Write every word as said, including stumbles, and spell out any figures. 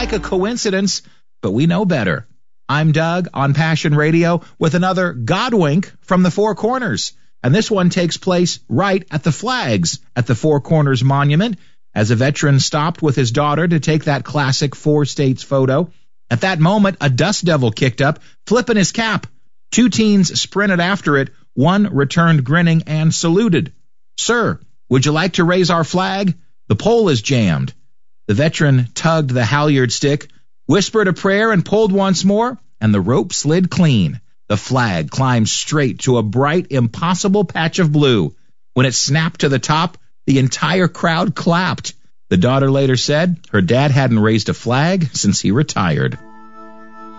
like a coincidence, but we know better. I'm Doug on Passion Radio with another Godwink from the Four Corners. And this one takes place right at the flags at the Four Corners Monument as a veteran stopped with his daughter to take that classic Four States photo. At that moment, a dust devil kicked up, flipping his cap. Two teens sprinted after it. One returned grinning and saluted. "Sir, would you like to raise our flag? The pole is jammed." The veteran tugged the halyard stick, whispered a prayer, and pulled once more, and the rope slid clean. The flag climbed straight to a bright, impossible patch of blue. When it snapped to the top, the entire crowd clapped. The daughter later said her dad hadn't raised a flag since he retired.